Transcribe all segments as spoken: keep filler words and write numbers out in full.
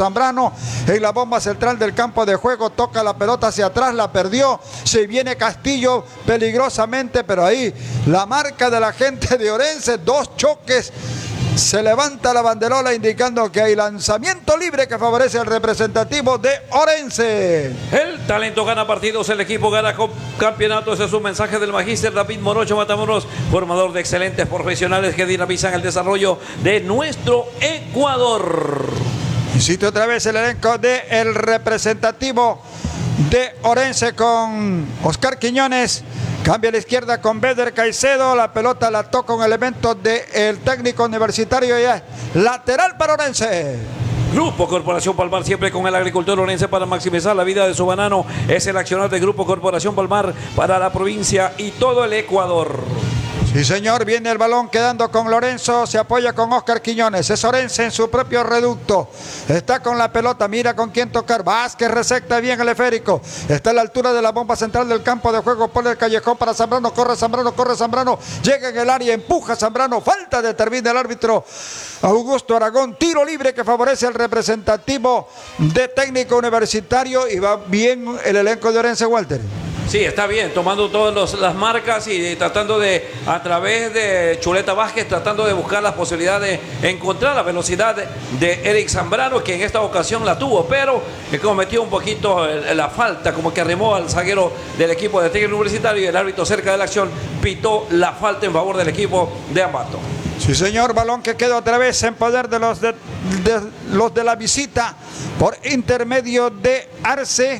Zambrano en la bomba central del campo de juego, toca la pelota hacia atrás, la perdió, se viene Castillo peligrosamente, pero ahí la marca de la gente de Orense, dos choques. Se levanta la banderola indicando que hay lanzamiento libre que favorece al representativo de Orense. El talento gana partidos, el equipo gana campeonatos. Ese es un mensaje del magíster David Morocho Matamoros, formador de excelentes profesionales que dinamizan el desarrollo de nuestro Ecuador. Visite otra vez el elenco del representativo de Orense con Oscar Quiñones. Cambia a la izquierda con Beder Caicedo. La pelota la toca un elemento del técnico universitario y es lateral para Orense. Grupo Corporación Palmar, siempre con el agricultor orense para maximizar la vida de su banano. Es el accionar de Grupo Corporación Palmar para la provincia y todo el Ecuador. Sí, señor, viene el balón quedando con Lorenzo, se apoya con Oscar Quiñones, es Orense en su propio reducto, está con la pelota, mira con quién tocar, Vázquez resecta bien el esférico, está a la altura de la bomba central del campo de juego, pone el callejón para Zambrano, corre Zambrano, corre Zambrano, llega en el área, empuja Zambrano, falta, determina el árbitro Augusto Aragón, tiro libre que favorece al representativo de Técnico Universitario y va bien el elenco de Orense, Walter. Sí, está bien, tomando todas los, las marcas y tratando de, a través de Chuleta Vázquez, tratando de buscar las posibilidades de encontrar la velocidad de, de Eric Zambrano, que en esta ocasión la tuvo, pero que cometió un poquito el, la falta, como que arrimó al zaguero del equipo de Técnico Universitario y el árbitro cerca de la acción pitó la falta en favor del equipo de Ambato. Sí, señor, balón que queda otra vez en poder de los de, de, los de la visita por intermedio de Arce,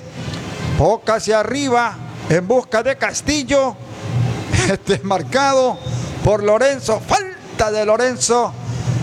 poca hacia arriba. En busca de Castillo, este marcado por Lorenzo, falta de Lorenzo,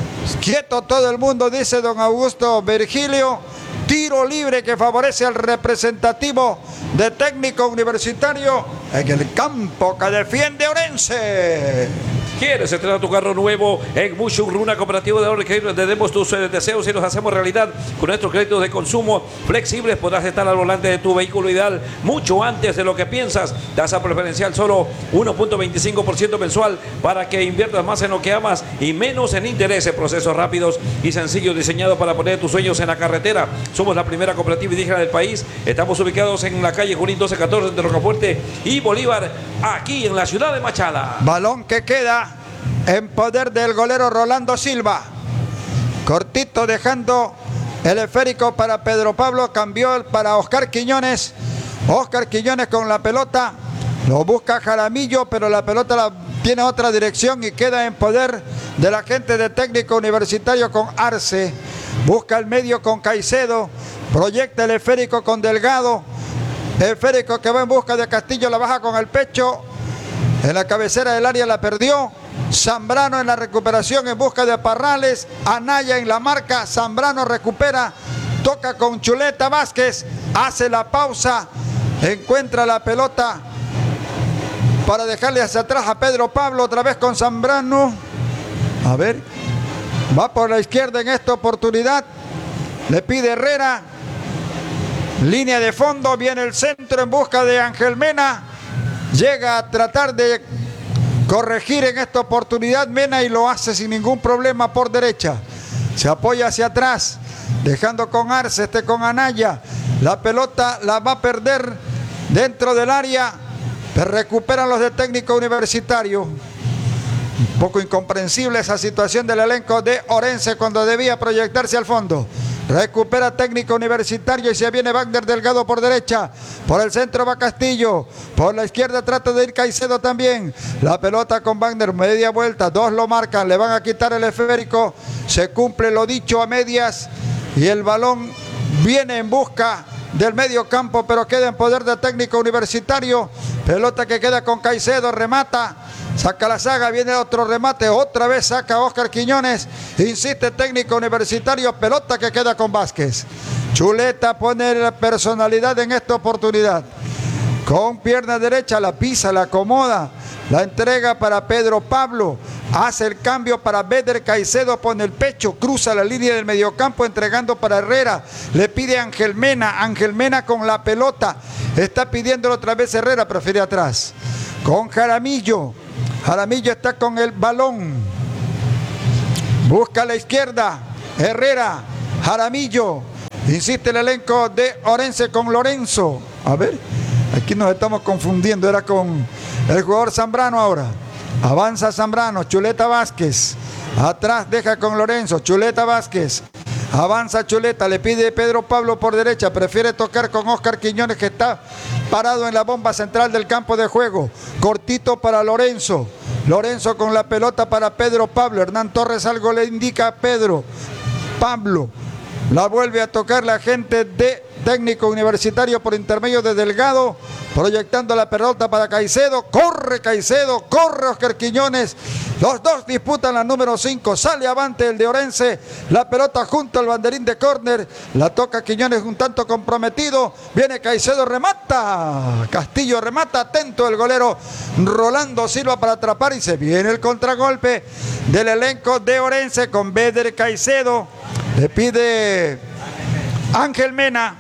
quieto todo el mundo, dice don Augusto Virgilio, tiro libre que favorece al representativo de Técnico Universitario en el campo que defiende Orense. ¿Quieres estrenar tu carro nuevo en Mushur, una cooperativa de ahorro y crédito? Tenemos tus eh, deseos y los hacemos realidad con nuestros créditos de consumo flexibles. Podrás estar al volante de tu vehículo ideal mucho antes de lo que piensas. Tasa preferencial solo uno punto veinticinco por ciento mensual para que inviertas más en lo que amas y menos en intereses. Procesos rápidos y sencillos diseñados para poner tus sueños en la carretera. Somos la primera cooperativa indígena del país. Estamos ubicados en la calle Junín doce catorce entre Rocafuerte y Bolívar, aquí en la ciudad de Machala. Balón que queda en poder del golero Rolando Silva, cortito dejando el esférico para Pedro Pablo, cambió para Oscar Quiñones. Oscar Quiñones con la pelota, lo busca Jaramillo, pero la pelota la tiene otra dirección y queda en poder de la gente de Técnico Universitario con Arce. Busca el medio con Caicedo, proyecta el esférico con Delgado, el esférico que va en busca de Castillo, la baja con el pecho, en la cabecera del área la perdió. Zambrano en la recuperación en busca de Parrales, Anaya en la marca, Zambrano recupera, toca con Chuleta Vázquez, hace la pausa, encuentra la pelota para dejarle hacia atrás a Pedro Pablo, otra vez con Zambrano, a ver, va por la izquierda en esta oportunidad, le pide Herrera, línea de fondo, viene el centro en busca de Ángel Mena, llega a tratar de corregir en esta oportunidad Mena y lo hace sin ningún problema por derecha. Se apoya hacia atrás, dejando con Arce, este con Anaya. La pelota la va a perder dentro del área, pero recuperan los de Técnico Universitario. Un poco incomprensible esa situación del elenco de Orense cuando debía proyectarse al fondo. Recupera Técnico Universitario y se viene Wagner Delgado por derecha. Por el centro va Castillo. Por la izquierda trata de ir Caicedo también. La pelota con Wagner, media vuelta. Dos lo marcan, le van a quitar el esférico. Se cumple lo dicho a medias. Y el balón viene en busca del medio campo, pero queda en poder de Técnico Universitario. Pelota que queda con Caicedo, remata. Saca la saga, viene otro remate, otra vez saca Oscar Quiñones, insiste Técnico Universitario, pelota que queda con Vázquez. Chuleta pone la personalidad en esta oportunidad. Con pierna derecha la pisa, la acomoda, la entrega para Pedro Pablo, hace el cambio para Beder Caicedo, pone el pecho, cruza la línea del mediocampo entregando para Herrera, le pide a Ángel Mena, Ángel Mena con la pelota, está pidiéndolo otra vez Herrera, prefiere atrás. Con Jaramillo. Jaramillo está con el balón, busca a la izquierda, Herrera, Jaramillo, Insiste el elenco de Orense con Lorenzo. A ver, aquí nos estamos confundiendo. Era con el jugador Zambrano ahora. Avanza Zambrano, Chuleta Vázquez. Atrás deja con Lorenzo, Chuleta Vázquez. Avanza Chuleta, le pide Pedro Pablo por derecha. Prefiere tocar con Oscar Quiñones, que está parado en la bomba central del campo de juego. Cortito para Lorenzo. Lorenzo con la pelota para Pedro Pablo. Hernán Torres algo le indica a Pedro Pablo. La vuelve a tocar la gente de Técnico Universitario por intermedio de Delgado, proyectando la pelota para Caicedo. Corre Caicedo, corre Oscar Quiñones. Los dos disputan la número cinco. Sale avante el de Orense. La pelota junto al banderín de córner. La toca Quiñones un tanto comprometido. Viene Caicedo, remata. Castillo remata. Atento el golero Rolando Silva para atrapar. Y se viene el contragolpe del elenco de Orense con Beder Caicedo. Le pide Ángel Mena.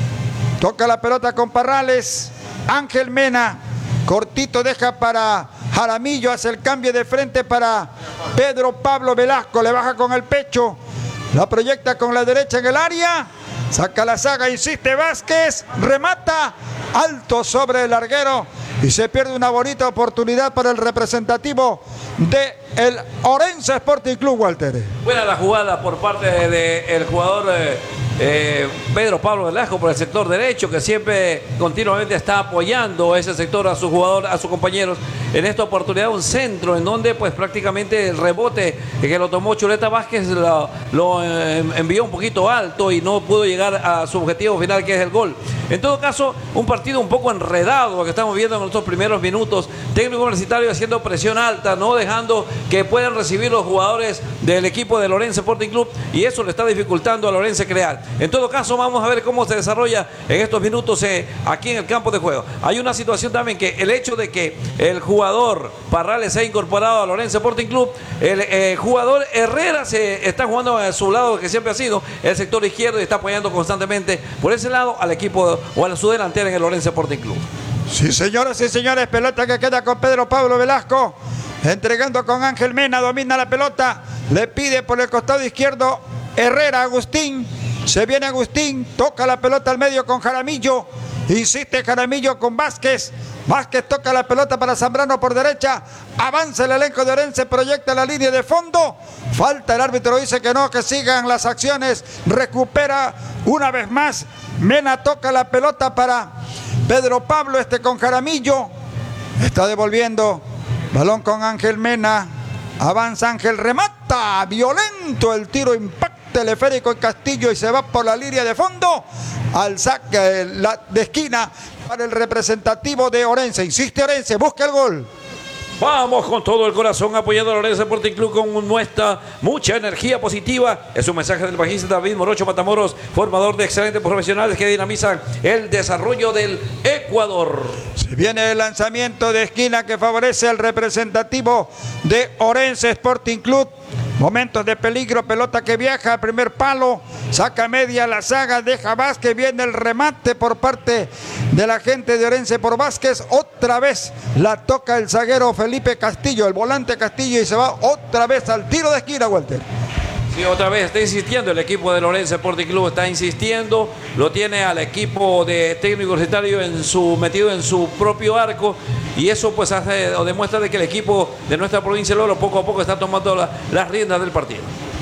Toca la pelota con Parrales. Ángel Mena. Cortito deja para Jaramillo. Hace el cambio de frente para Pedro Pablo Velasco. Le baja con el pecho. La proyecta con la derecha en el área. Saca la saga. Insiste Vázquez. Remata. Alto sobre el larguero. Y se pierde una bonita oportunidad para el representativo de el Orense Sporting Club, Walter. Buena la jugada por parte del de, de jugador eh, eh, Pedro Pablo Velasco por el sector derecho, que siempre continuamente está apoyando ese sector a su jugador, a sus compañeros. En esta oportunidad un centro en donde pues prácticamente el rebote que lo tomó Chuleta Vázquez lo, lo eh, envió un poquito alto y no pudo llegar a su objetivo final, que es el gol. En todo caso, un partido un poco enredado que estamos viendo en estos primeros minutos. Técnico Universitario haciendo presión alta, no dejando que puedan recibir los jugadores del equipo de Orense Sporting Club, y eso le está dificultando a Orense crear. En todo caso, vamos a ver cómo se desarrolla en estos minutos eh, aquí en el campo de juego. Hay una situación también, que el hecho de que el jugador Parrales se ha incorporado al Orense Sporting Club, el eh, jugador Herrera se está jugando a su lado, que siempre ha sido el sector izquierdo, y está apoyando constantemente por ese lado al equipo o a su delantera en el Orense Sporting Club. Sí, señoras y señores, pelota que queda con Pedro Pablo Velasco, entregando con Ángel Mena, domina la pelota, le pide por el costado izquierdo Herrera, Agustín, se viene Agustín, toca la pelota al medio con Jaramillo, insiste Jaramillo con Vázquez, Vázquez toca la pelota para Zambrano por derecha, avanza el elenco de Orense, proyecta la línea de fondo, falta, el árbitro dice que no, que sigan las acciones, recupera una vez más, Mena toca la pelota para Pedro Pablo, este con Jaramillo, está devolviendo, balón con Ángel Mena, avanza Ángel, remata, violento el tiro, impacta el esférico en Castillo y se va por la línea de fondo, al saque de esquina para el representativo de Orense, insiste Orense, busca el gol. Vamos con todo el corazón apoyando al Orense Sporting Club con nuestra mucha energía positiva. Es un mensaje del bajista David Morocho Matamoros, formador de excelentes profesionales que dinamizan el desarrollo del Ecuador. Se viene el lanzamiento de esquina que favorece al representativo de Orense Sporting Club. Momentos de peligro, pelota que viaja a primer palo, saca media la saga, deja Vázquez, viene el remate por parte de la gente de Orense por Vázquez, otra vez la toca el zaguero Felipe Castillo, el volante Castillo, y se va otra vez al tiro de esquina, Walter. Sí, otra vez está insistiendo el equipo del Orense Sporting Club, está insistiendo, lo tiene al equipo de Técnico Universitario en su, metido en su propio arco, y eso pues hace o demuestra de que el equipo de nuestra provincia de Oro poco a poco está tomando la, las riendas del partido.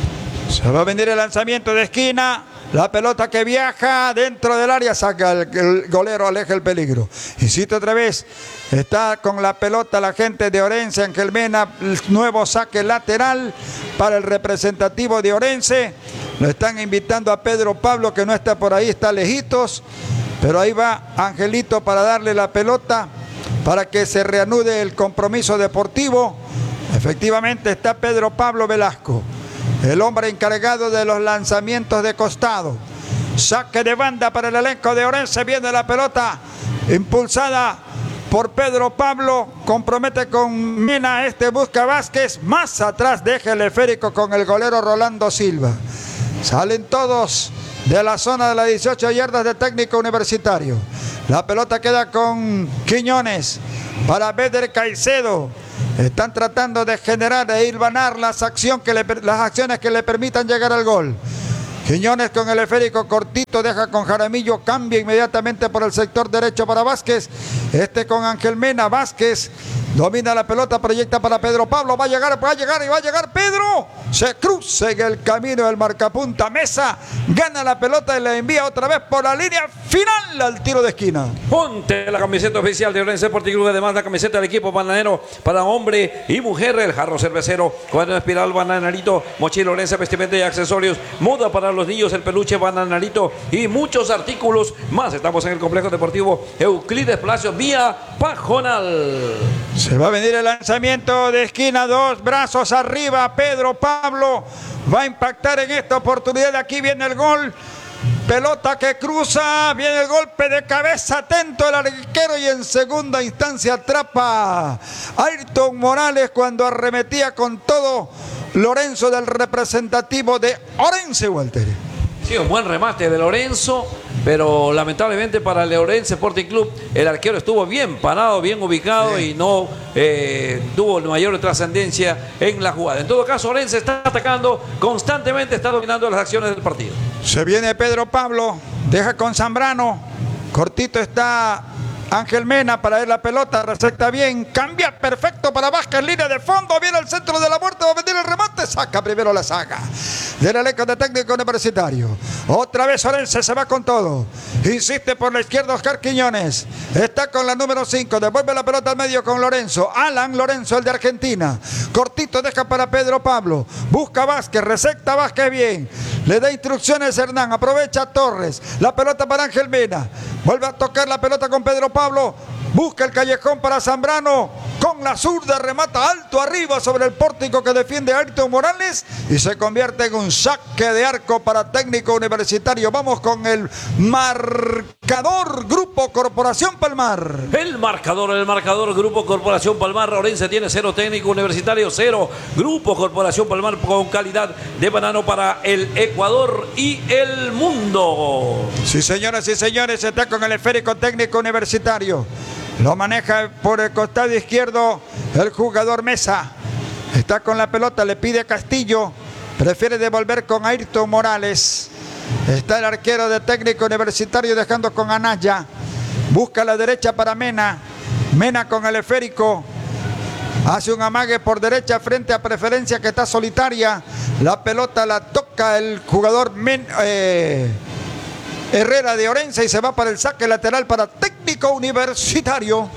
Se va a venir el lanzamiento de esquina, la pelota que viaja dentro del área, saca el, el golero, aleja el peligro. Insiste otra vez, está con la pelota la gente de Orense, Ángel Mena, el nuevo saque lateral para el representativo de Orense. Lo están invitando a Pedro Pablo, que no está por ahí, está lejitos, pero ahí va Angelito para darle la pelota para que se reanude el compromiso deportivo. Efectivamente está Pedro Pablo Velasco, el hombre encargado de los lanzamientos de costado. Saque de banda para el elenco de Orense, viene la pelota impulsada por Pedro Pablo, compromete con Mena, este busca a Vázquez, más atrás deja el esférico con el golero Rolando Silva. Salen todos de la zona de las dieciocho yardas de Técnico Universitario. La pelota queda con Quiñones para Beder Caicedo. Están tratando de generar e hilvanar las, acción que le, las acciones que le permitan llegar al gol. Quiñones con el esférico cortito, deja con Jaramillo, cambia inmediatamente por el sector derecho para Vázquez. Este con Ángel Mena, Vázquez domina la pelota, proyecta para Pedro Pablo, va a llegar, va a llegar y va a llegar Pedro. Se cruza en el camino del marcapunta Mesa, gana la pelota y la envía otra vez por la línea final al tiro de esquina. Ponte la camiseta oficial de Orense Sporting Club, además la camiseta del equipo bananero para hombre y mujer, el jarro cervecero, cuadro espiral bananarito, mochila Orense, vestimenta y accesorios, moda para los niños, el peluche bananarito y muchos artículos más. Estamos en el complejo deportivo Euclides Palacios, vía Pajonal. Se va a venir el lanzamiento de esquina, dos brazos arriba, Pedro Pablo va a impactar en esta oportunidad. Aquí viene el gol, pelota que cruza, viene el golpe de cabeza, atento el arquero y en segunda instancia atrapa Ayrton Morales cuando arremetía con todo Lorenzo del representativo de Orense, Walter. Sí, un buen remate de Lorenzo, pero lamentablemente para el Orense Sporting Club el arquero estuvo bien parado, bien ubicado sí. y no eh, tuvo mayor trascendencia en la jugada. En todo caso, Orense está atacando constantemente, está dominando las acciones del partido. Se viene Pedro Pablo, deja con Zambrano, cortito está Ángel Mena para ver la pelota, recepta bien, cambia perfecto para Vázquez, línea de fondo, viene al centro de la muerte, va a venir el remate, saca primero la saga del elenco de Técnico Universitario. Otra vez Orense se va con todo, insiste por la izquierda Oscar Quiñones, está con la número cinco, devuelve la pelota al medio con Lorenzo, Alan Lorenzo, el de Argentina, cortito deja para Pedro Pablo, busca Vázquez, recepta Vázquez bien, le da instrucciones Hernán, aprovecha Torres, la pelota para Ángel Mena, vuelve a tocar la pelota con Pedro Pablo, busca el callejón para Zambrano, con la zurda remata alto arriba sobre el pórtico que defiende Ayrton Morales y se convierte en un saque de arco para Técnico Universitario. Vamos con el marcador, Grupo Corporación Palmar. El marcador, el marcador, Grupo Corporación Palmar. Orense tiene cero, Técnico Universitario cero. Grupo Corporación Palmar con calidad de banano para el Ecuador y el mundo. Sí, señoras y señores, está con el esférico Técnico Universitario. Lo maneja por el costado izquierdo el jugador Mesa. Está con la pelota, le pide Castillo. Prefiere devolver con Ayrton Morales. Está el arquero de Técnico Universitario dejando con Anaya. Busca la derecha para Mena. Mena con el esférico. Hace un amague por derecha frente a Preferencia que está solitaria. La pelota la toca el jugador Men, eh, Herrera de Orense y se va para el saque lateral para Técnico Universitario.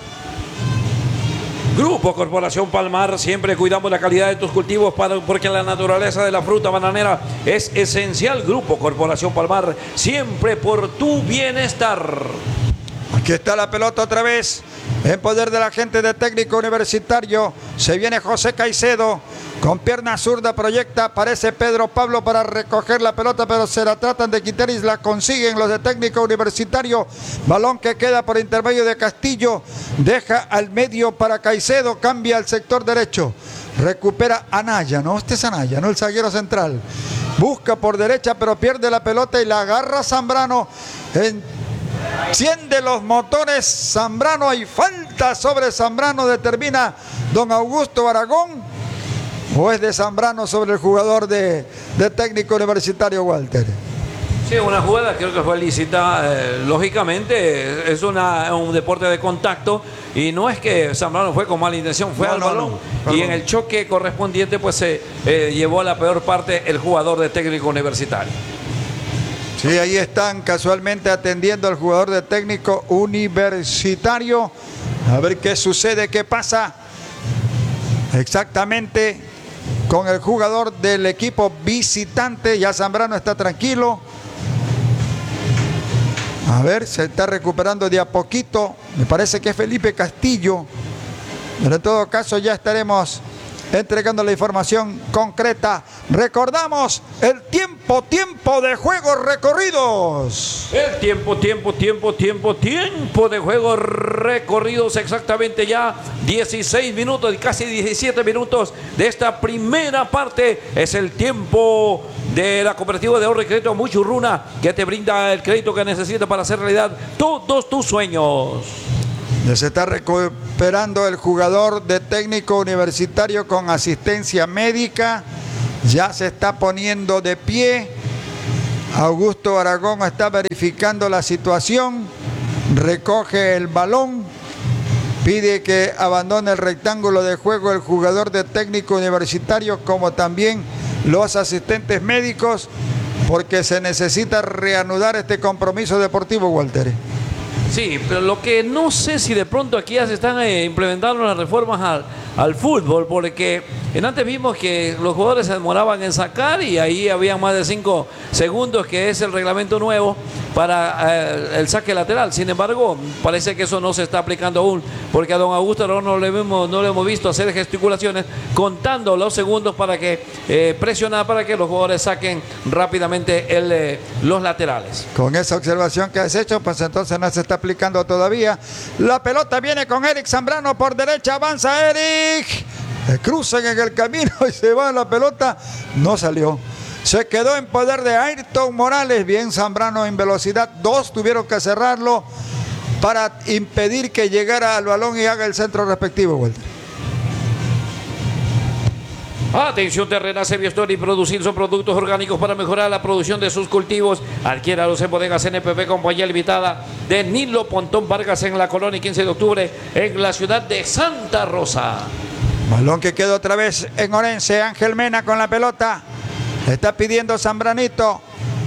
Grupo Corporación Palmar, siempre cuidamos la calidad de tus cultivos para, porque la naturaleza de la fruta bananera es esencial. Grupo Corporación Palmar, siempre por tu bienestar. Aquí está la pelota otra vez en poder de la gente de Técnico Universitario. Se viene José Caicedo con pierna zurda, proyecta, aparece Pedro Pablo para recoger la pelota, pero se la tratan de quitar y la consiguen los de Técnico Universitario. Balón que queda por intermedio de Castillo, deja al medio para Caicedo, cambia al sector derecho, recupera Anaya, no, este es Anaya, no el zaguero central. Busca por derecha, pero pierde la pelota y la agarra Zambrano. Enciende los motores Zambrano, hay falta sobre Zambrano, determina don Augusto Aragón. ¿O es de Zambrano sobre el jugador de, de Técnico Universitario, Walter? Sí, una jugada creo que fue lícita. Eh, lógicamente es una, un deporte de contacto y no es que Zambrano fue con mala intención, fue no, al no, balón no, y en el choque correspondiente pues se eh, llevó a la peor parte el jugador de Técnico Universitario. Sí, ahí están casualmente atendiendo al jugador de Técnico Universitario. A ver qué sucede, qué pasa exactamente con el jugador del equipo visitante. Ya Zambrano está tranquilo. A ver, se está recuperando de a poquito. Me parece que es Felipe Castillo. Pero en todo caso ya estaremos entregando la información concreta. Recordamos el tiempo, tiempo de juegos recorridos. El tiempo, tiempo, tiempo, tiempo, tiempo de juegos recorridos. Exactamente ya dieciséis minutos y casi diecisiete minutos de esta primera parte. Es el tiempo de la cooperativa de ahorro y crédito Muchurruna, que te brinda el crédito que necesitas para hacer realidad todos tus sueños. Se está recuperando el jugador de Técnico Universitario con asistencia médica. Ya se está poniendo de pie. Augusto Aragón está verificando la situación, recoge el balón, pide que abandone el rectángulo de juego el jugador de Técnico Universitario, como también los asistentes médicos, porque se necesita reanudar este compromiso deportivo, Walter. Sí, pero lo que no sé si de pronto aquí ya se están eh, implementando las reformas al, al fútbol, porque en antes vimos que los jugadores se demoraban en sacar y ahí había más de cinco segundos, que es el reglamento nuevo para eh, el saque lateral. Sin embargo, parece que eso no se está aplicando aún, porque a don Augusto no, no, le, hemos, no le hemos visto hacer gesticulaciones contando los segundos para que eh, presionar para que los jugadores saquen rápidamente el, eh, los laterales. Con esa observación que has hecho, pues entonces no se está aplicando todavía. La pelota viene con Eric Zambrano por derecha, avanza Eric, cruzan en el camino y se va la pelota, no salió. Se quedó en poder de Ayrton Morales. Bien Zambrano en velocidad. Dos tuvieron que cerrarlo para impedir que llegara al balón y haga el centro respectivo, Walter. Atención, Terrena Seviestor y Producir son productos orgánicos para mejorar la producción de sus cultivos. Adquiéralos en Bodegas N P P, compañía limitada de Nilo Pontón Vargas, en la colonia quince de octubre, en la ciudad de Santa Rosa. Balón que queda otra vez en Orense. Ángel Mena con la pelota. Está pidiendo Zambranito.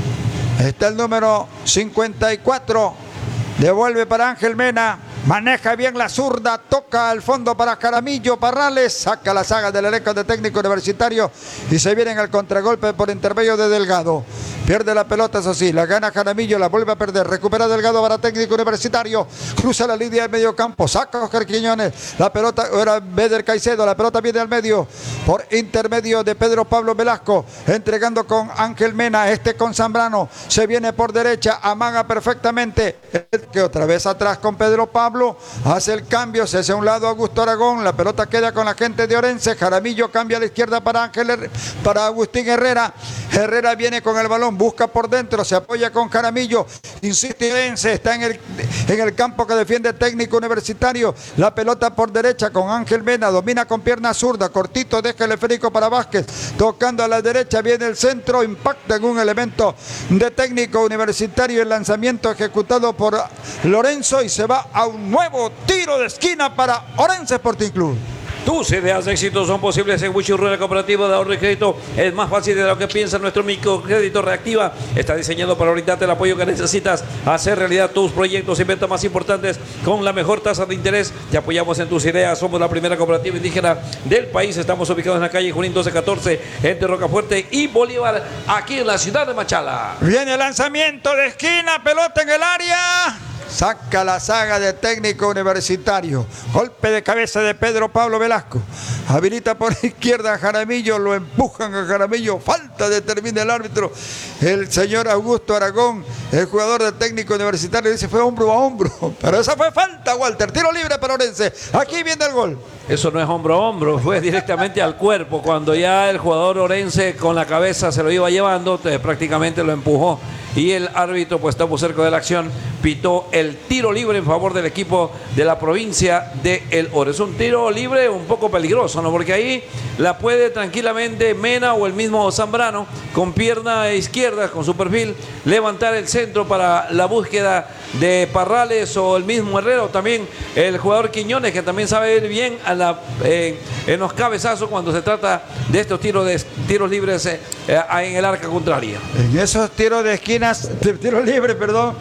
Está el número cincuenta y cuatro. Devuelve para Ángel Mena. Maneja bien la zurda. Toca al fondo para Jaramillo Parrales. Saca la saga del elenco de Técnico Universitario. Y se viene en el contragolpe por intermedio de Delgado. Pierde la pelota, eso sí. La gana Jaramillo. La vuelve a perder. Recupera Delgado para Técnico Universitario. Cruza la línea del medio campo. Saca a Oscar Quiñones. La pelota era Beder Caicedo. La pelota viene al medio. Por intermedio de Pedro Pablo Velasco. Entregando con Ángel Mena. Este con Zambrano. Se viene por derecha. Amaga perfectamente. Que otra vez atrás con Pedro Pablo. Hace el cambio. Se hace a un lado Augusto Aragón. La pelota queda con la gente de Orense. Jaramillo cambia a la izquierda para Ángel, para Agustín Herrera. Herrera viene con el balón. Busca por dentro. Se apoya con Jaramillo. Insiste Orense. Está en el, en el campo que defiende Técnico Universitario. La pelota por derecha con Ángel Mena. Domina con pierna zurda. Cortito. Deja el esférico para Vázquez. Tocando a la derecha. Viene el centro. Impacta en un elemento de Técnico Universitario. El lanzamiento ejecutado por Lorenzo. Y se va a un nuevo tiro de esquina para Orense Sporting Club. Tus ideas de éxito son posibles en Huichurruena Cooperativa de Ahorro y Crédito. Es más fácil de lo que piensa. Nuestro microcrédito Reactiva está diseñado para brindarte el apoyo que necesitas, hacer realidad tus proyectos y ventas más importantes con la mejor tasa de interés. Te apoyamos en tus ideas. Somos la primera cooperativa indígena del país. Estamos ubicados en la calle Junín doce catorce, entre Rocafuerte y Bolívar, aquí en la ciudad de Machala. Viene el lanzamiento de esquina, pelota en el área. Saca la saga de Técnico Universitario. Golpe de cabeza de Pedro Pablo Velasco. Habilita por izquierda a Jaramillo. Lo empujan a Jaramillo. Falta, determina el árbitro. El señor Augusto Aragón, el jugador de Técnico Universitario, dice fue hombro a hombro. Pero esa fue falta, Walter. Tiro libre para Orense. Aquí viene el gol. Eso no es hombro a hombro, fue directamente al cuerpo. Cuando ya el jugador Orense con la cabeza se lo iba llevando, prácticamente lo empujó. Y el árbitro, pues estamos cerca de la acción, pitó el tiro libre en favor del equipo de la provincia de El Oro. Es un tiro libre un poco peligroso, ¿no? Porque ahí la puede tranquilamente Mena o el mismo Zambrano, con pierna izquierda, con su perfil, levantar el centro para la búsqueda de Parrales o el mismo Herrera, o también el jugador Quiñones, que también sabe ir bien a la, eh, en los cabezazos cuando se trata de estos tiros, de, tiros libres eh, en el arca contraria. En esos tiros de esquinas, de tiro libre, perdón,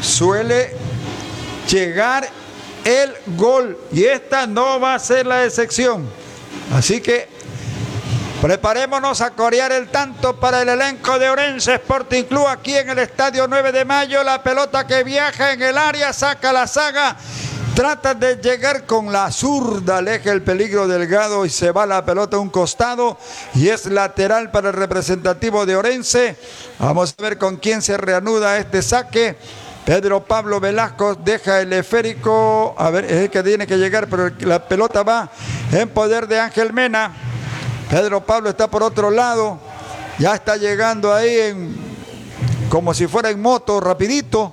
suele llegar el gol, y esta no va a ser la excepción. Así que preparémonos a corear el tanto para el elenco de Orense Sporting Club aquí en el estadio nueve de mayo. La pelota que viaja en el área, saca la saga, trata de llegar con la zurda, aleja el peligro Delgado y se va la pelota a un costado y es lateral para el representativo de Orense. Vamos a ver con quién se reanuda este saque. Pedro Pablo Velasco deja el esférico, a ver, es el que tiene que llegar, pero la pelota va en poder de Ángel Mena. Pedro Pablo está por otro lado, ya está llegando ahí en, como si fuera en moto, rapidito.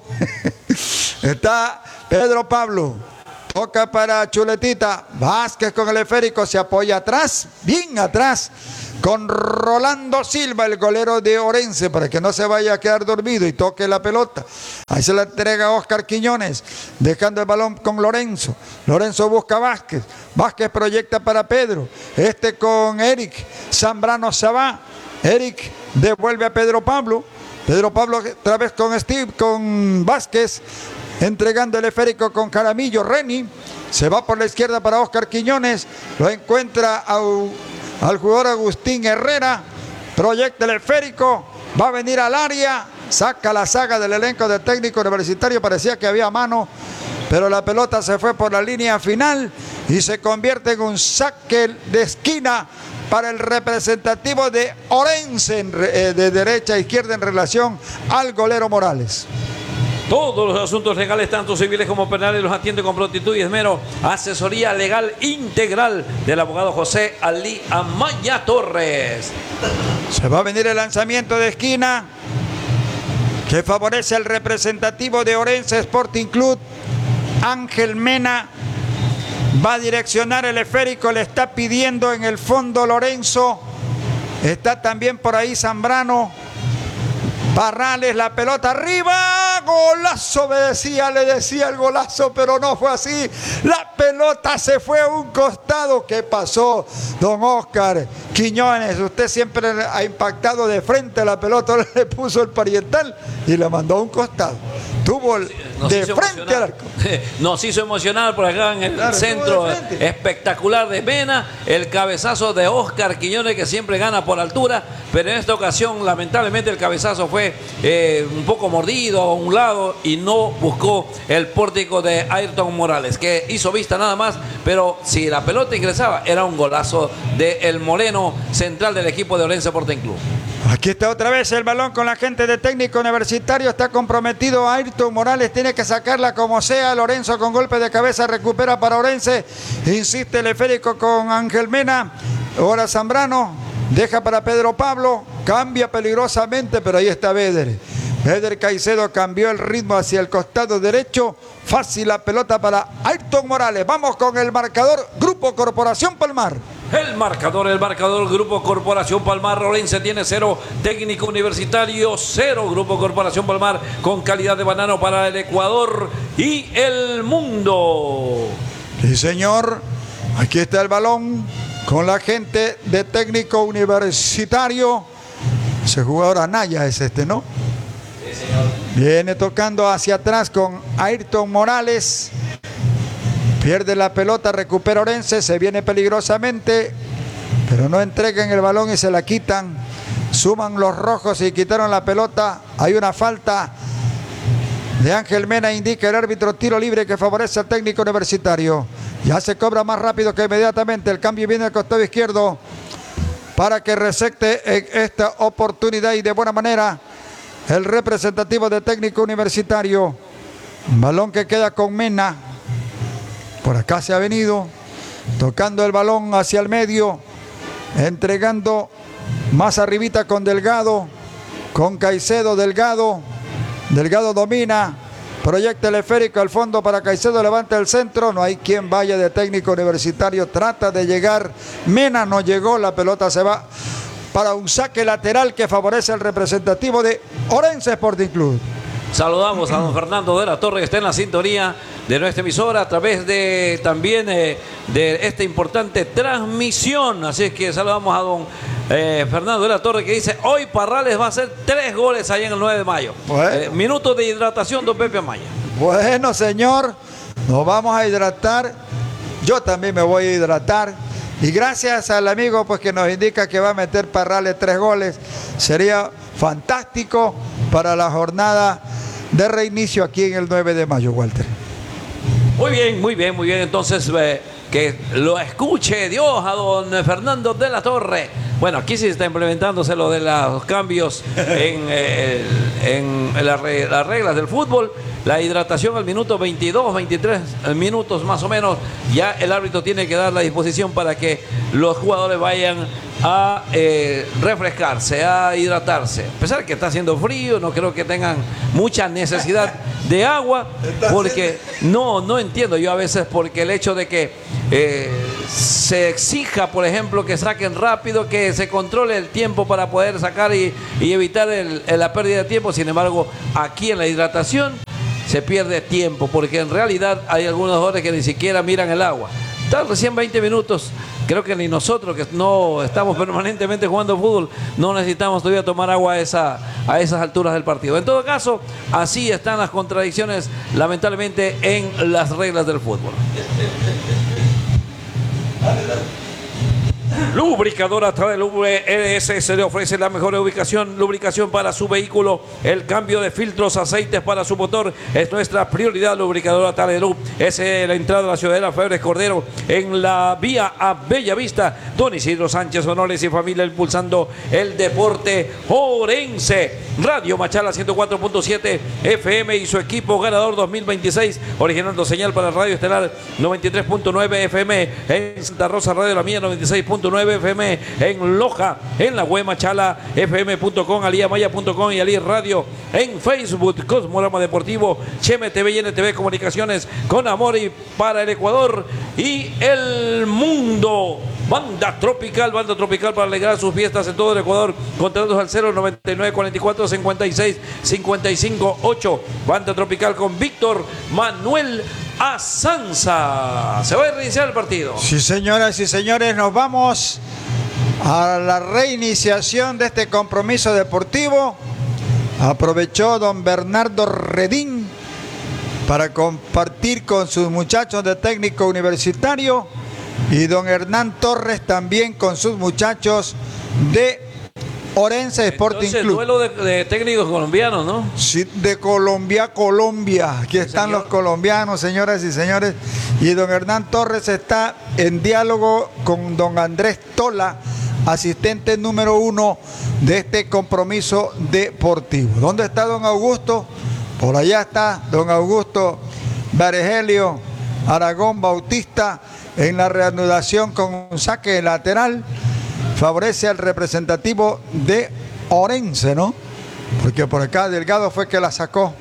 Está Pedro Pablo, toca para Chuletita, Vázquez con el esférico, se apoya atrás, bien atrás, con Rolando Silva, el golero de Orense, para que no se vaya a quedar dormido y toque la pelota. Ahí se la entrega a Oscar Quiñones, dejando el balón con Lorenzo. Lorenzo busca a Vázquez. Vázquez proyecta para Pedro. Este con Eric. Zambrano se va. Eric devuelve a Pedro Pablo. Pedro Pablo otra vez con Steve, con Vázquez, entregando el esférico con Jaramillo. Reni se va por la izquierda para Oscar Quiñones. Lo encuentra a al jugador Agustín Herrera, proyecta el esférico, va a venir al área, saca la saga del elenco del técnico universitario, parecía que había mano, pero la pelota se fue por la línea final y se convierte en un saque de esquina para el representativo de Orense, de derecha a izquierda en relación al golero Morales. Todos los asuntos legales, tanto civiles como penales, los atiende con prontitud y esmero. Asesoría legal integral del abogado José Alí Amaya Torres. Se va a venir el lanzamiento de esquina que favorece al representativo de Orense Sporting Club. Ángel Mena va a direccionar el esférico, le está pidiendo en el fondo Lorenzo. Está también por ahí Zambrano. Parrales, la pelota arriba, golazo, me decía, le decía el golazo, pero no fue así. La pelota se fue a un costado. ¿Qué pasó, don Oscar Quiñones? Usted siempre ha impactado de frente la pelota, le puso el parietal y la mandó a un costado. Tuvo el, de frente al arco. Nos hizo emocionar por acá en el claro, centro espectacular de Mena, el cabezazo de Oscar Quiñones, que siempre gana por altura, pero en esta ocasión lamentablemente el cabezazo fue eh, un poco mordido a un lado y no buscó el pórtico de Ayrton Morales, que hizo vista nada más, pero si la pelota ingresaba era un golazo del moreno central del equipo de Orense Sporting Club. Aquí está otra vez el balón con la gente de técnico universitario. Está comprometido Ayrton Morales. Tiene que sacarla como sea. Lorenzo con golpe de cabeza recupera para Orense. Insiste el esférico con Ángel Mena. Ahora Zambrano. Deja para Pedro Pablo. Cambia peligrosamente, pero ahí está Beder. Beder Caicedo cambió el ritmo hacia el costado derecho. Fácil la pelota para Ayrton Morales. Vamos con el marcador. Grupo Corporación Palmar. El marcador, el marcador, Grupo Corporación Palmar, Orense tiene cero, Técnico Universitario cero, Grupo Corporación Palmar con calidad de banano para el Ecuador y el mundo. Sí, señor, aquí está el balón con la gente de Técnico Universitario. Ese jugador Anaya es este, ¿no? Sí, señor. Viene tocando hacia atrás con Ayrton Morales. Pierde la pelota, recupera Orense, se viene peligrosamente, pero no entregan el balón y se la quitan. Suman los rojos y quitaron la pelota. Hay una falta de Ángel Mena, indica el árbitro, tiro libre que favorece al técnico universitario. Ya se cobra más rápido que inmediatamente. El cambio viene al costado izquierdo para que resecte en esta oportunidad y de buena manera el representativo de técnico universitario. Balón que queda con Mena. Por acá se ha venido, tocando el balón hacia el medio, entregando más arribita con Delgado, con Caicedo, Delgado, Delgado domina, proyecta el esférico al fondo para Caicedo, levanta el centro, no hay quien vaya de técnico universitario, trata de llegar, Mena no llegó, la pelota se va para un saque lateral que favorece al representativo de Orense Sporting Club. Saludamos a don Fernando de la Torre, que está en la sintonía de nuestra emisora a través de también eh, de esta importante transmisión. Así es que saludamos a don eh, Fernando de la Torre, que dice: hoy Parrales va a hacer tres goles ahí en el nueve de mayo. Bueno. Eh, minutos de hidratación, don Pepe Amaya. Bueno, señor, nos vamos a hidratar. Yo también me voy a hidratar. Y gracias al amigo pues que nos indica que va a meter Parrales tres goles. Sería fantástico para la jornada de reinicio aquí en el nueve de mayo, Walter. Muy bien, muy bien, muy bien. Entonces, eh, que lo escuche Dios a don Fernando de la Torre. Bueno, aquí sí está implementándose lo de los cambios en, eh, en las la reglas del fútbol. La hidratación al minuto veintidós, veintitrés minutos más o menos. Ya el árbitro tiene que dar la disposición para que los jugadores vayan a eh, refrescarse, a hidratarse. A pesar de que está haciendo frío, no creo que tengan mucha necesidad de agua, porque no, no entiendo yo a veces, porque el hecho de que eh, se exija, por ejemplo, que saquen rápido, que se controle el tiempo para poder sacar y, y evitar el, el, la pérdida de tiempo. Sin embargo, aquí en la hidratación se pierde tiempo, porque en realidad hay algunos jugadores que ni siquiera miran el agua. Están recién veinte minutos. Creo que ni nosotros, que no estamos permanentemente jugando fútbol, no necesitamos todavía tomar agua a, esa, a esas alturas del partido. En todo caso, así están las contradicciones, lamentablemente, en las reglas del fútbol. Lubricadora Tradelubre R S se le ofrece la mejor ubicación, lubricación para su vehículo. El cambio de filtros, aceites para su motor es nuestra prioridad. Lubricadora Tradelubre es la entrada de la Ciudadela Febres Cordero en la vía a Bellavista. Don Isidro Sánchez Honores y familia impulsando el deporte orense. Radio Machala ciento cuatro punto siete F M y su equipo ganador dos mil veintiséis, originando señal para Radio Estelar noventa y tres punto nueve F M en Santa Rosa, Radio La Mía noventa y seis punto nueve F M en Loja, en la web machala f m punto com, aliamaya punto com y Ali Radio en Facebook. Cosmorama Deportivo, Cheme T V y N T V Comunicaciones con amor y para el Ecuador y el mundo. Banda Tropical, Banda Tropical para alegrar sus fiestas en todo el Ecuador. Contratos al cero noventa y nueve cuarenta y cuatro cincuenta y seis cincuenta y cinco ocho. Banda Tropical con Víctor Manuel Azanza. Se va a reiniciar el partido. Sí, señoras y señores, nos vamos a la reiniciación de este compromiso deportivo. Aprovechó don Bernardo Redín para compartir con sus muchachos de técnico universitario y don Hernán Torres también con sus muchachos de Orense Sporting Entonces, Club. Duelo de, de técnicos colombianos, ¿no? Sí, de Colombia, Colombia. Aquí están señor. los colombianos, señoras y señores. Y don Hernán Torres está en diálogo con don Andrés Tola, asistente número uno de este compromiso deportivo. ¿Dónde está don Augusto? Por allá está don Augusto Baregelio Aragón Bautista en la reanudación con un saque lateral. Favorece al representativo de Orense, ¿no? Porque por acá Delgado fue que la sacó.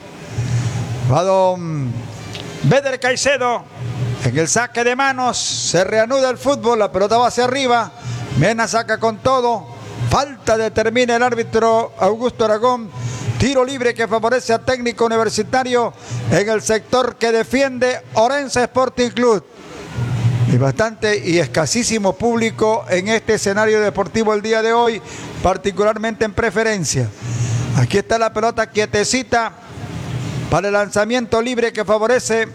Va don Beder Caicedo en el saque de manos. Se reanuda el fútbol, la pelota va hacia arriba. Mena saca con todo. Falta determina el árbitro Augusto Aragón. Tiro libre que favorece a Técnico Universitario en el sector que defiende Orense Sporting Club. Y bastante y escasísimo público en este escenario deportivo el día de hoy, particularmente en preferencia. Aquí está la pelota quietecita para el lanzamiento libre que favorece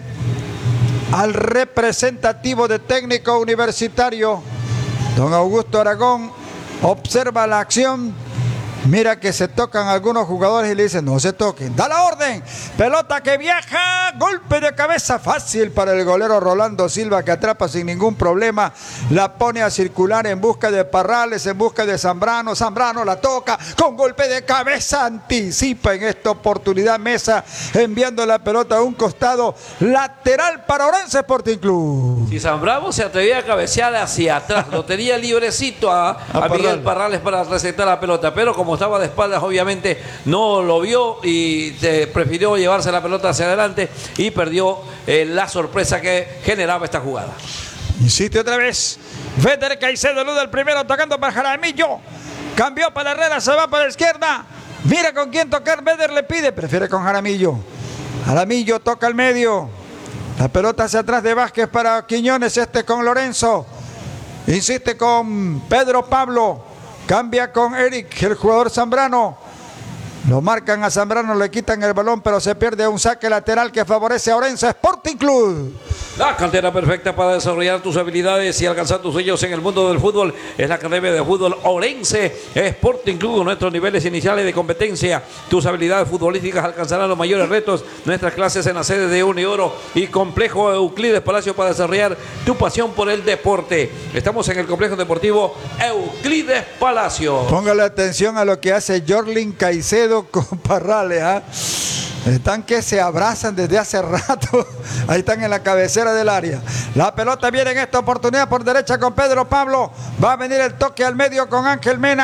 al representativo de Técnico Universitario. Don Augusto Aragón observa la acción. Mira que se tocan algunos jugadores y le dicen no se toquen. Da la orden. Pelota que viaja. Golpe de cabeza fácil para el golero Rolando Silva, que atrapa sin ningún problema. La pone a circular en busca de Parrales, en busca de Zambrano. Zambrano la toca con golpe de cabeza. Anticipa en esta oportunidad Mesa, enviando la pelota a un costado lateral para Orense Sporting Club. Si Zambrano se atrevía a cabecear hacia atrás, lo tenía librecito a, a, a Miguel Parrales para recetar la pelota, pero como estaba de espaldas, obviamente no lo vio y eh, prefirió llevarse la pelota hacia adelante y perdió eh, la sorpresa que generaba esta jugada. Insiste otra vez. Beder Caicedo, luda el primero, tocando para Jaramillo. Cambió para Herrera, se va para la izquierda. Mira con quién tocar. Beder le pide, prefiere con Jaramillo. Jaramillo toca al medio. La pelota hacia atrás de Vázquez para Quiñones, este con Lorenzo. Insiste con Pedro Pablo. Cambia con Eric, el jugador Zambrano. Lo marcan a Zambrano, le quitan el balón, pero se pierde un saque lateral que favorece a Orense Sporting Club. La cantera perfecta para desarrollar tus habilidades y alcanzar tus sueños en el mundo del fútbol es la Academia de Fútbol Orense Sporting Club. Con nuestros niveles iniciales de competencia, tus habilidades futbolísticas alcanzarán los mayores retos. Nuestras clases en la sede de Unioro y Complejo Euclides Palacio para desarrollar tu pasión por el deporte. Estamos en el Complejo Deportivo Euclides Palacio. Póngale atención a lo que hace Jorlin Caicedo con Parrales, ¿eh? Están que se abrazan desde hace rato. Ahí están en la cabecera del área. La pelota viene en esta oportunidad por derecha con Pedro Pablo. Va a venir el toque al medio con Ángel Mena.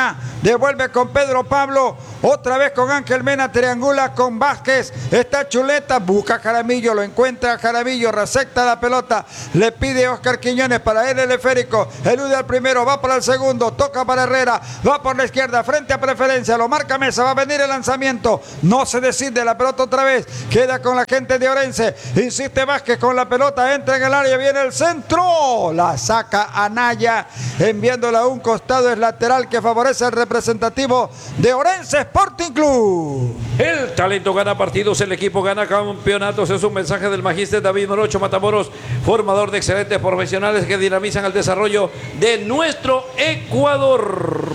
devuelve con Pedro Pablo, otra vez con Ángel Mena, triangula con Vázquez, está Chuleta, busca a Jaramillo, lo encuentra Jaramillo, recepta la pelota, le pide Oscar Quiñones para él el esférico, elude al primero, va para el segundo, toca para Herrera, va por la izquierda, frente a preferencia, lo marca Mesa, va a venir el lanzamiento, no se decide, la pelota otra vez, queda con la gente de Orense, insiste Vázquez con la pelota, entra en el área, viene el centro, la saca Anaya, enviándola a un costado, es lateral que favorece al representativo de Orense Sporting Club. El talento gana partidos, el equipo gana campeonatos, es un mensaje del magíster David Morocho Matamoros, formador de excelentes profesionales que dinamizan el desarrollo de nuestro Ecuador.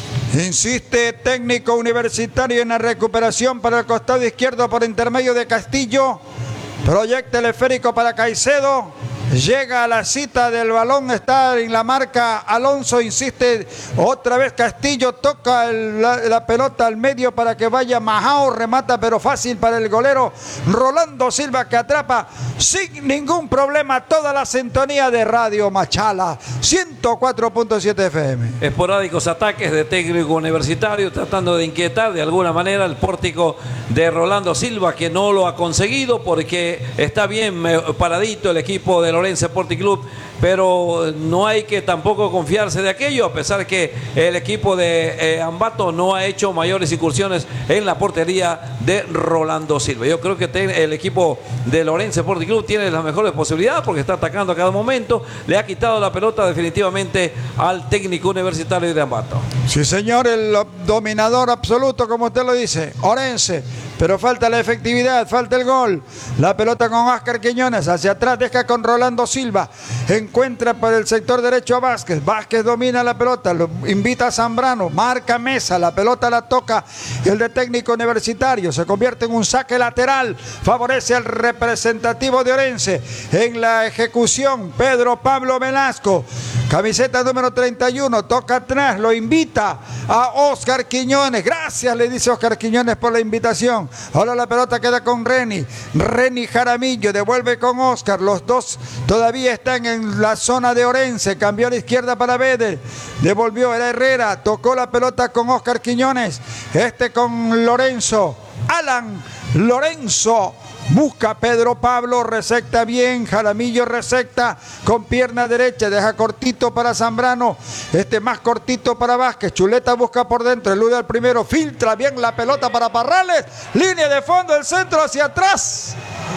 Insiste técnico universitario en la recuperación para el costado izquierdo por intermedio de Castillo. Proyecta el esférico para Caicedo. Llega a la cita del balón, está en la marca Alonso, insiste otra vez Castillo, toca el, la, la pelota al medio para que vaya Majao, remata pero fácil para el golero Rolando Silva, que atrapa sin ningún problema toda la sintonía de Radio Machala ciento cuatro punto siete F M. Esporádicos ataques de técnico universitario tratando de inquietar de alguna manera el pórtico de Rolando Silva, que no lo ha conseguido porque está bien paradito el equipo de Orense Sporting Club, pero no hay que tampoco confiarse de aquello, a pesar que el equipo de eh, Ambato no ha hecho mayores incursiones en la portería de Rolando Silva. Yo creo que te, el equipo de Orense Sporting Club tiene las mejores posibilidades porque está atacando a cada momento, le ha quitado la pelota definitivamente al técnico universitario de Ambato. Sí señor, el dominador absoluto, como usted lo dice, Orense, pero falta la efectividad, falta el gol. La pelota con Oscar Quiñones, hacia atrás deja con Rolando Silva, encuentra por el sector derecho a Vázquez, Vázquez domina la pelota, lo invita a Zambrano, marca Mesa, la pelota la toca el de técnico universitario, se convierte en un saque lateral, favorece al representativo de Orense. En la ejecución, Pedro Pablo Velasco, camiseta número treinta y uno, toca atrás, lo invita a Oscar Quiñones, gracias le dice Oscar Quiñones por la invitación. Ahora la pelota queda con Reni, Reni Jaramillo, devuelve con Oscar, los dos todavía están en la zona de Orense, cambió a la izquierda para Bede, devolvió, era Herrera, tocó la pelota con Oscar Quiñones, este con Lorenzo, Alan Lorenzo, busca Pedro Pablo, recepta bien, Jaramillo recepta con pierna derecha, deja cortito para Zambrano, este más cortito para Vázquez, Chuleta busca por dentro, elude al primero, filtra bien la pelota para Parrales, línea de fondo, el centro hacia atrás.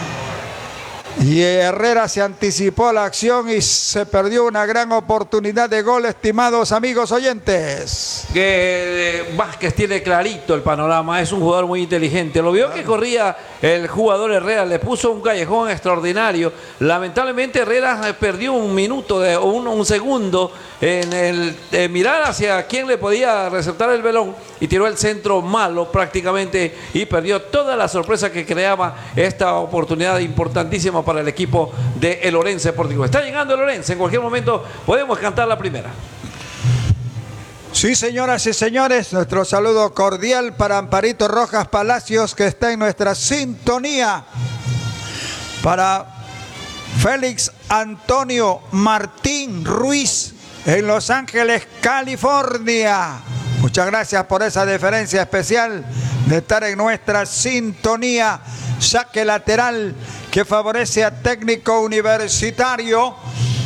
Y Herrera se anticipó a la acción y se perdió una gran oportunidad de gol, estimados amigos oyentes. Que eh, Vázquez tiene clarito el panorama, es un jugador muy inteligente. Lo vio que corría el jugador Herrera, le puso un callejón extraordinario. Lamentablemente Herrera perdió un minuto de, o un, un segundo en el eh, mirar hacia quién le podía receptar el balón y tiró el centro malo prácticamente y perdió toda la sorpresa que creaba esta oportunidad importantísima para el equipo de el Orense Sporting Club. Está llegando el Orense, en cualquier momento podemos cantar la primera. Sí, señoras y señores, nuestro saludo cordial para Amparito Rojas Palacios, que está en nuestra sintonía. Para Félix Antonio Martín Ruiz en Los Ángeles, California. Muchas gracias por esa deferencia especial de estar en nuestra sintonía. Saque lateral que favorece a Técnico Universitario,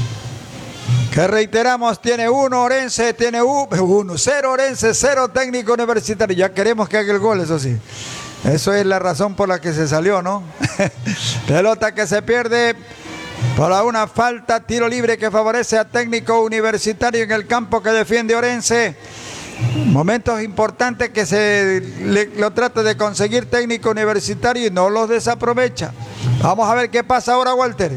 que reiteramos tiene uno Orense, tiene uno, cero Orense, cero Técnico Universitario. Ya queremos que haga el gol, eso sí. Eso es la razón por la que se salió, ¿no? Pelota que se pierde para una falta, tiro libre que favorece a Técnico Universitario en el campo que defiende Orense. Momentos importantes que se le, lo trata de conseguir Técnico Universitario y no los desaprovecha. Vamos a ver qué pasa ahora, Walter.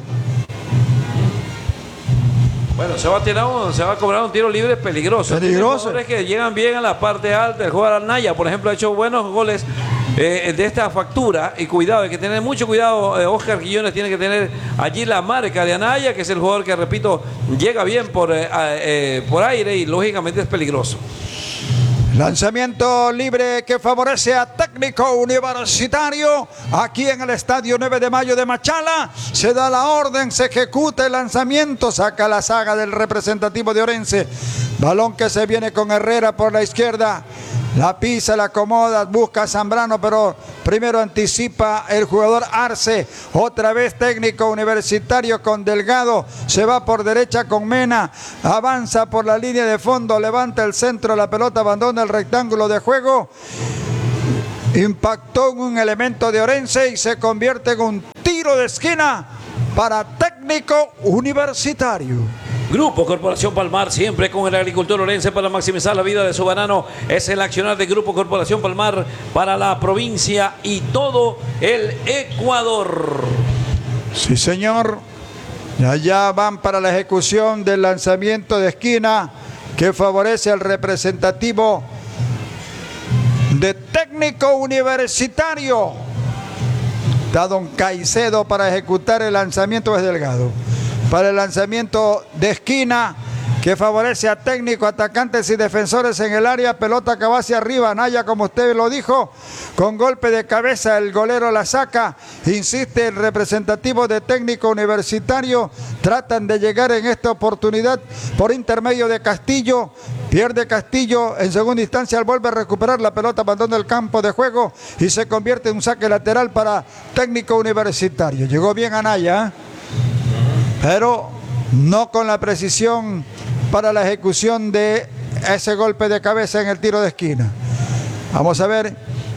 Bueno, se va a tirar un, se va a cobrar un tiro libre peligroso. Peligroso. Jugadores que llegan bien a la parte alta. El jugador Anaya, por ejemplo, ha hecho buenos goles eh, de esta factura. Y cuidado, hay que tener mucho cuidado. Eh, Oscar Quiñones tiene que tener allí la marca de Anaya, que es el jugador que, repito, llega bien por, eh, eh, por aire y lógicamente es peligroso. Lanzamiento libre que favorece a Técnico Universitario aquí en el estadio nueve de mayo de Machala. Se da la orden, se ejecuta el lanzamiento, saca la saga del representativo de Orense Balón que se viene con Herrera por la izquierda. La pisa, la acomoda, busca a Zambrano, pero primero anticipa el jugador Arce. Otra vez Técnico Universitario con Delgado. Se va por derecha con Mena. Avanza por la línea de fondo. Levanta el centro. La pelota abandona el rectángulo de juego. Impactó en un elemento de Orense y se convierte en un tiro de esquina para Técnico Universitario. Grupo Corporación Palmar, siempre con el agricultor orense para maximizar la vida de su banano. Es el accionar de Grupo Corporación Palmar para la provincia y todo el Ecuador. Sí, señor. Y allá van para la ejecución del lanzamiento de esquina que favorece al representativo de Técnico Universitario. Está don Caicedo para ejecutar el lanzamiento de Delgado. Para el lanzamiento de esquina que favorece a Técnico, atacantes y defensores en el área. Pelota que va hacia arriba. Naya, como usted lo dijo, con golpe de cabeza el golero la saca. Insiste el representativo de Técnico Universitario. Tratan de llegar en esta oportunidad por intermedio de Castillo. Pierde Castillo, en segunda instancia vuelve a recuperar la pelota, abandona el campo de juego y se convierte en un saque lateral para Técnico Universitario. Llegó bien Anaya, ¿eh? Pero no con la precisión para la ejecución de ese golpe de cabeza en el tiro de esquina. Vamos a ver,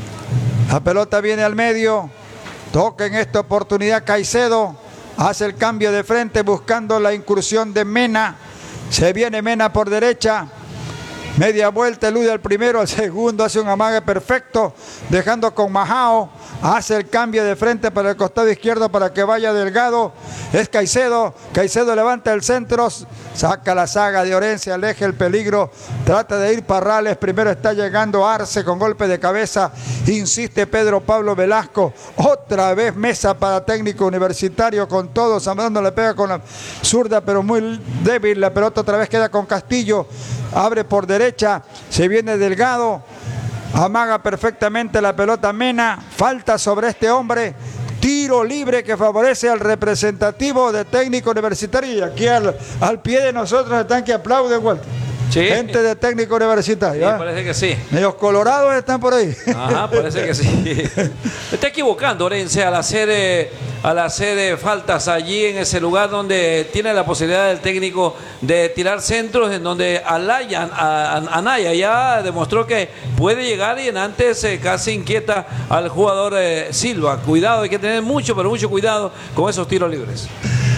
la pelota viene al medio, toca en esta oportunidad Caicedo, hace el cambio de frente buscando la incursión de Mena, se viene Mena por derecha, media vuelta, elude al primero, al segundo hace un amague perfecto, dejando con Majao, hace el cambio de frente para el costado izquierdo para que vaya Delgado, es Caicedo, Caicedo levanta el centro, saca la saga de Orense, aleja el peligro, trata de ir Parrales, primero está llegando Arce con golpe de cabeza, insiste Pedro Pablo Velasco, otra vez mesa para Técnico Universitario con todo, Zambrano le pega con la zurda pero muy débil, la pelota otra vez queda con Castillo, abre por derecha, se viene Delgado, amaga perfectamente la pelota Mena, falta sobre este hombre, tiro libre que favorece al representativo de Técnico Universitario y aquí al, al pie de nosotros están que aplauden, Walter. Sí. Gente de Técnico Universitario. Sí, ¿eh? Parece que sí. Medios colorados están por ahí. Ajá, parece que sí. Me está equivocando, Orense, al hacer, eh, al hacer eh, faltas allí en ese lugar donde tiene la posibilidad del técnico de tirar centros, en donde Alaya, a, a, Anaya ya demostró que puede llegar y en antes eh, casi inquieta al jugador eh, Silva. Cuidado, hay que tener mucho, pero mucho cuidado con esos tiros libres.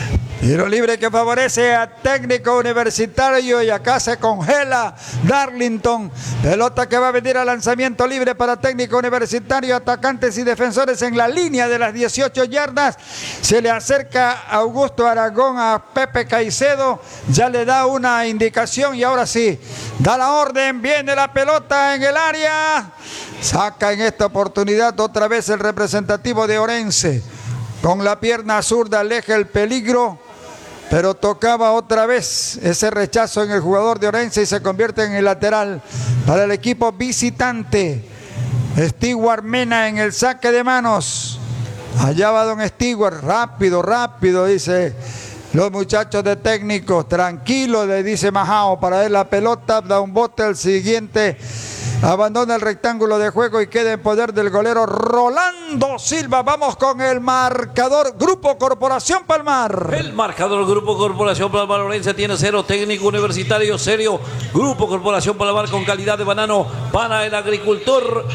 Tiro libre que favorece a Técnico Universitario y acá se congela Darlington. Pelota que va a venir al lanzamiento libre para Técnico Universitario. Atacantes y defensores en la línea de las dieciocho yardas. Se le acerca Augusto Aragón a Pepe Caicedo. Ya le da una indicación y ahora sí, da la orden. Viene la pelota en el área. Saca en esta oportunidad otra vez el representativo de Orense. Con la pierna zurda aleja el peligro. Pero tocaba otra vez ese rechazo en el jugador de Orense y se convierte en el lateral para el equipo visitante. Stewart Mena en el saque de manos. Allá va don Stewart, rápido, rápido, dice los muchachos de técnicos. Tranquilo, le dice Majao, para él la pelota, da un bote al siguiente. Abandona el rectángulo de juego y queda en poder del golero Rolando Silva. Vamos con el marcador Grupo Corporación Palmar. El marcador Grupo Corporación Palmar Orense tiene cero, Técnico Universitario cero. Grupo Corporación Palmar con calidad de banano para el agricultor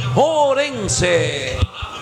Orense.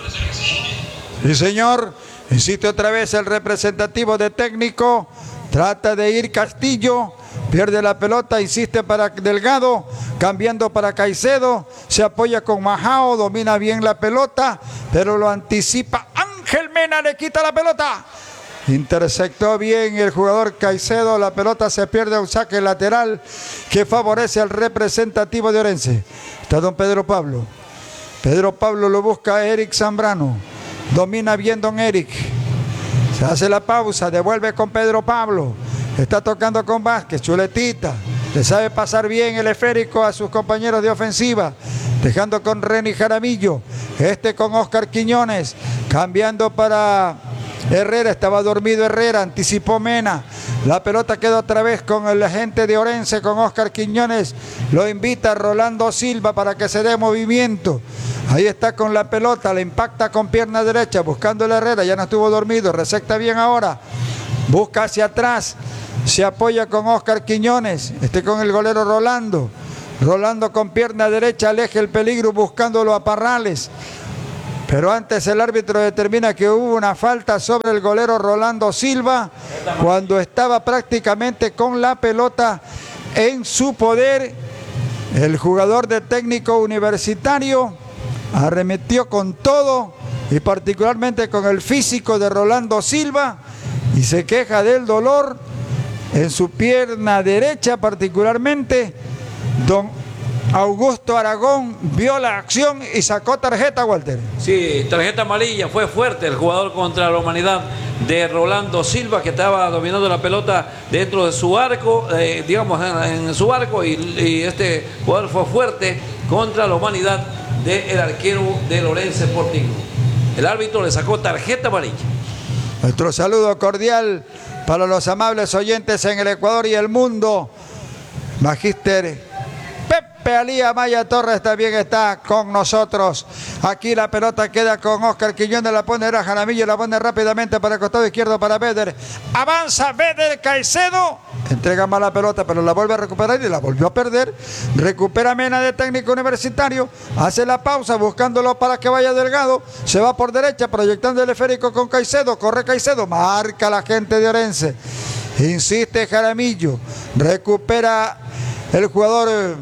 Sí, señor. Insiste otra vez el representativo de técnico. Trata de ir Castillo. Pierde la pelota, insiste para Delgado, cambiando para Caicedo, se apoya con Majao, domina bien la pelota, pero lo anticipa Ángel Mena, le quita la pelota. Interceptó bien el jugador Caicedo, la pelota se pierde a un saque lateral que favorece al representativo de Orense. Está don Pedro Pablo. Pedro Pablo lo busca a Eric Zambrano, domina bien don Eric. Se hace la pausa, devuelve con Pedro Pablo. Está tocando con Vázquez, chuletita. Le sabe pasar bien el esférico a sus compañeros de ofensiva. Dejando con Reni Jaramillo. Este con Oscar Quiñones. Cambiando para Herrera. Estaba dormido Herrera. Anticipó Mena. La pelota queda otra vez con el agente de Orense, con Oscar Quiñones. Lo invita Rolando Silva para que se dé movimiento. Ahí está con la pelota, le impacta con pierna derecha, buscando el Herrera, ya no estuvo dormido, recepta bien ahora. Busca hacia atrás, se apoya con Oscar Quiñones, este con el golero Rolando. Rolando con pierna derecha, aleja el peligro buscándolo a Parrales. Pero antes el árbitro determina que hubo una falta sobre el golero Rolando Silva cuando estaba prácticamente con la pelota en su poder. El jugador de Técnico Universitario arremetió con todo y particularmente con el físico de Rolando Silva y se queja del dolor en su pierna derecha particularmente. Don Augusto Aragón vio la acción y sacó tarjeta, Walter. Sí, tarjeta amarilla, fue fuerte el jugador contra la humanidad de Rolando Silva, que estaba dominando la pelota dentro de su arco, eh, digamos en, en su arco, y, y este jugador fue fuerte contra la humanidad del arquero de Orense Sporting. El árbitro le sacó tarjeta amarilla. Nuestro saludo cordial para los amables oyentes en el Ecuador y el mundo. Magíster Pepe Alía Maya Torres también está con nosotros. Aquí la pelota queda con Oscar Quiñones, la pone a Jaramillo, la pone rápidamente para el costado izquierdo para Beder. Avanza Beder Caicedo. Entrega mal la pelota, pero la vuelve a recuperar y la volvió a perder. Recupera Mena de Técnico Universitario. Hace la pausa buscándolo para que vaya Delgado. Se va por derecha proyectando el esférico con Caicedo. Corre Caicedo. Marca la gente de Orense. Insiste Jaramillo. Recupera el jugador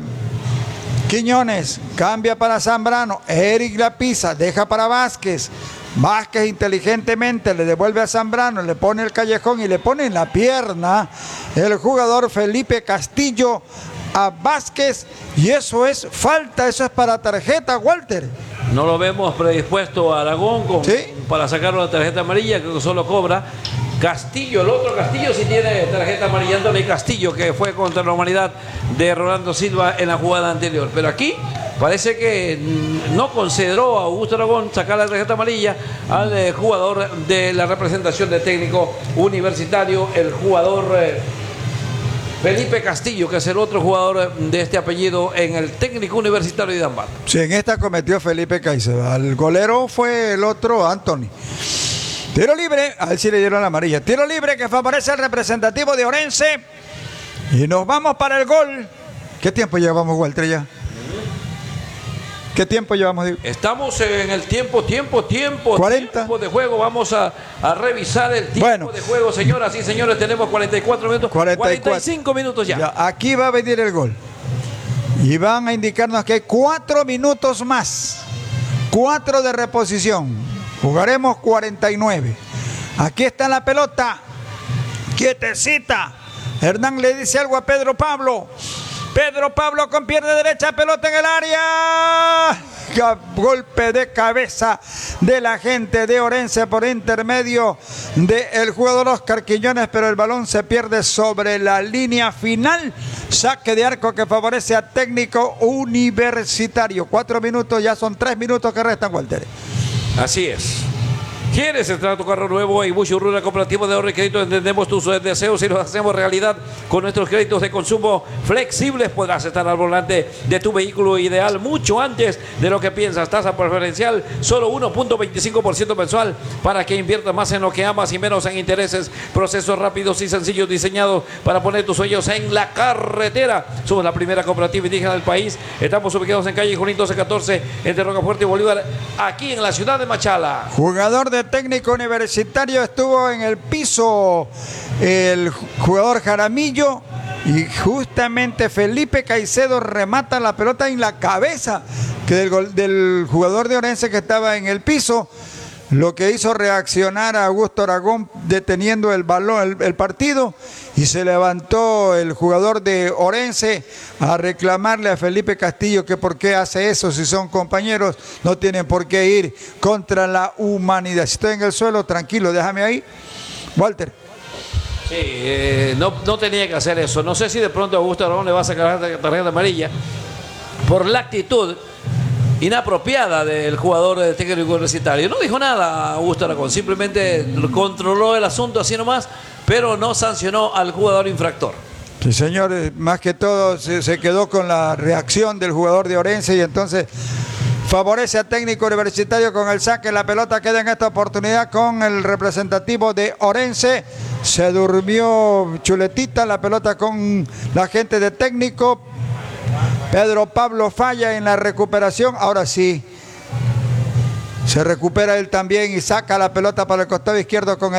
Quiñones, cambia para Zambrano, Eric la pisa, deja para Vázquez. Vázquez inteligentemente le devuelve a Zambrano, le pone el callejón y le pone en la pierna el jugador Felipe Castillo a Vázquez. Y eso es falta, eso es para tarjeta, Walter. No lo vemos predispuesto a Aragón con, ¿sí? para sacarlo la tarjeta amarilla, que solo cobra Castillo. El otro Castillo sí tiene tarjeta amarilla, Anthony Castillo, que fue contra la humanidad de Rolando Silva en la jugada anterior. Pero aquí parece que no consideró a Augusto Aragón sacar la tarjeta amarilla al eh, jugador de la representación de Técnico Universitario, el jugador eh, Felipe Castillo, que es el otro jugador de este apellido en el Técnico Universitario de Ambato. Sí, en esta cometió Felipe Caicedo. Al golero fue el otro Anthony. Tiro libre, a él sí le dieron la amarilla. Tiro libre que favorece al representativo de Orense. Y nos vamos para el gol. ¿Qué tiempo llevamos, Walter, ya? ¿Qué tiempo llevamos? Estamos en el tiempo, tiempo, tiempo, cuarenta. Tiempo de juego. Vamos a, a revisar el tiempo bueno, de juego, señoras y señores. Tenemos cuarenta y cuatro minutos. cuarenta y cuatro. cuarenta y cinco minutos ya. ya. Aquí va a venir el gol. Y van a indicarnos que hay cuatro minutos más. Cuatro de reposición. Jugaremos cuarenta y nueve. Aquí está la pelota. Quietecita. Hernán le dice algo a Pedro Pablo. Pedro Pablo con pierna derecha, pelota en el área. Golpe de cabeza de la gente de Orense por intermedio del jugador Oscar Quiñones, pero el balón se pierde sobre la línea final. Saque de arco que favorece a Técnico Universitario. Cuatro minutos, ya son tres minutos que restan, Walter. Así es. ¿Quieres entrar a tu carro nuevo en Bush Urruna Cooperativa de Ahorro y Crédito? Entendemos tus deseos y los hacemos realidad con nuestros créditos de consumo flexibles. Podrás estar al volante de tu vehículo ideal mucho antes de lo que piensas. Tasa preferencial solo uno punto veinticinco por ciento mensual para que inviertas más en lo que amas y menos en intereses. Procesos rápidos y sencillos diseñados para poner tus sueños en la carretera. Somos la primera cooperativa indígena del país. Estamos ubicados en calle Junín doce catorce entre Rocafuerte y Bolívar, aquí en la ciudad de Machala. Jugador de Técnico Universitario, estuvo en el piso el jugador Jaramillo y justamente Felipe Caicedo remata la pelota en la cabeza que del, gol, del jugador de Orense que estaba en el piso, lo que hizo reaccionar a Augusto Aragón deteniendo el balón, el, el partido, y se levantó el jugador de Orense a reclamarle a Felipe Castillo que por qué hace eso, si son compañeros no tienen por qué ir contra la humanidad. Si estoy en el suelo, tranquilo, déjame ahí, Walter. Sí, eh, no, no tenía que hacer eso. No sé si de pronto a Augusto Aragón le va a sacar la tarjeta amarilla por la actitud inapropiada del jugador de técnico universitario. No dijo nada Augusto Aragón, simplemente controló el asunto así nomás, pero no sancionó al jugador infractor. Sí, señor, más que todo se, se quedó con la reacción del jugador de Orense y entonces favorece al técnico universitario con el saque. La pelota queda en esta oportunidad con el representativo de Orense. Se durmió Chuletita, la pelota con la gente de técnico. Pedro Pablo falla en la recuperación. Ahora sí, se recupera él también y saca la pelota para el costado izquierdo con el